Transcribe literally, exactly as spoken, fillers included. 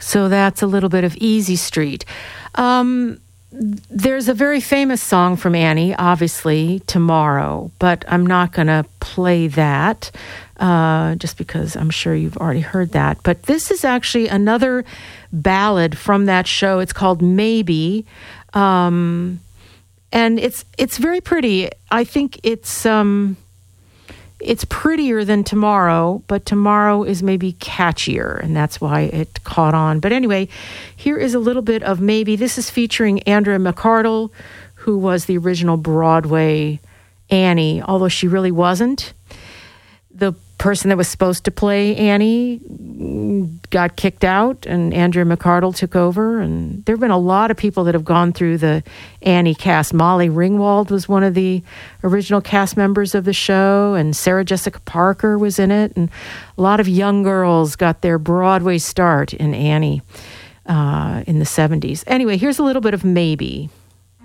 So that's a little bit of Easy Street. Um, there's a very famous song from Annie, obviously, Tomorrow, but I'm not going to play that uh, just because I'm sure you've already heard that. But this is actually another ballad from that show. It's called Maybe, um, and it's it's very pretty. I think it's... Um, It's prettier than Tomorrow, but Tomorrow is maybe catchier, and that's why it caught on. But anyway, here is a little bit of Maybe. This is featuring Andrea McArdle, who was the original Broadway Annie, although she really wasn't. The person that was supposed to play Annie got kicked out, and Andrea McArdle took over. And there have been a lot of people that have gone through the Annie cast. Molly Ringwald was one of the original cast members of the show, and Sarah Jessica Parker was in it. And a lot of young girls got their Broadway start in Annie uh, in the seventies. Anyway, here's a little bit of Maybe.